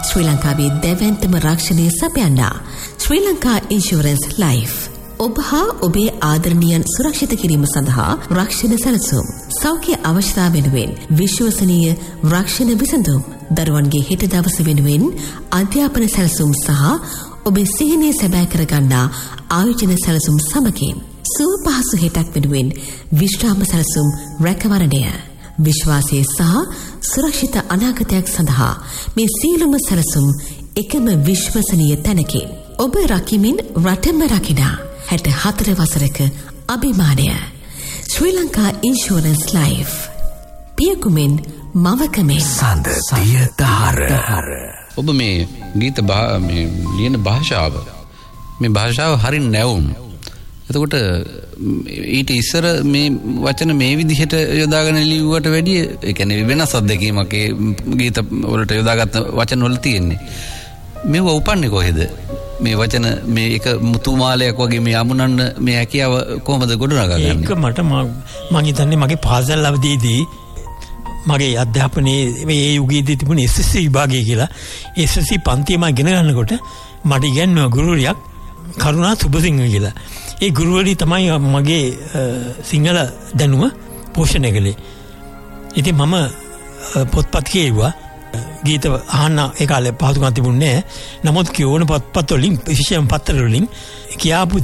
ශ්‍රී ලංකාවේ දැවැන්තම රක්ෂණය සපයන්නා ශ්‍රී Lanka insurance life. ඔබ හා ඔබේ ආදරණීයන් සුරක්ෂිත කිරීම සඳහා රක්ෂණ සැලසුම්. සෞඛ්‍ය අවශ්‍යතා වෙනුවෙන් විශ්වසනීය රක්ෂණ විසඳුම්. දරුවන්ගේ හෙට දවස වෙනුවෙන් අධ්‍යාපන සැලසුම් සහ ඔබේ සිහිනය සැබෑ කරගන්නා ආයෝජන සැලසුම් සමගින් සුව පහසු හෙටක් වෙනුවෙන් විශ්‍රාම සැලසුම් රැකවරණය. විශ්වාසය සහ සුරක්ෂිත අනාගතයක් සඳහා මේ සියලුම සැලසුම් එකම විශ්වසනීය තැනකින් ඔබ රකිමින් රටම රකිනා 64 වසරක අභිමානය. ශ්‍රී ලංකා ඉන්ෂුරන්ස් ලයිෆ්. පියකුමෙන් මවකමෙන් සඳතිය දහර. ඔබ මේ ගීත මේ ලියන භාෂාව මේ භාෂාව හරින් නැවුම්. එතකොට ඊට ඉස්සර මේ වචන මේ විදිහට යොදාගෙන ලියුවට වැඩිය ඒ කියන්නේ වෙනස් අත්දැකීමක් ඒ ගීත වලට යොදාගත්ත වචන වල තියෙන්නේ. මේව උපන්නේ කොහෙද? මේ වචන මේ එක මුතුමාලයක් වගේ මේ අමුණන්න මේ හැකියාව කොහොමද ගොඩනගාගන්නේ? ඒක මට මම හිතන්නේ මගේ පාසල් අවදීදී මගේ අධ්‍යාපනයේ මේ යුගයේදී තිබුණ SSC විභාගය කියලා SSC පන්තිය මම ඉගෙන ගන්නකොට මට ඉගෙනුවා ගුරුවරියක් කරුණා සුබසිංහ කියලා. ඒ ගුරුවරිය තමයි මගේ සිංහල දැනුම පෝෂණය කළේ. ඉතින් මම පොත්පත් කියුවා ගීත අහන්න ඒ කාලේ පහසුකම් තිබුණේ නැහැ. නමුත් කියවන පොත්පත් වලින් විශේෂයෙන් පත්‍ර වලින් කියාපු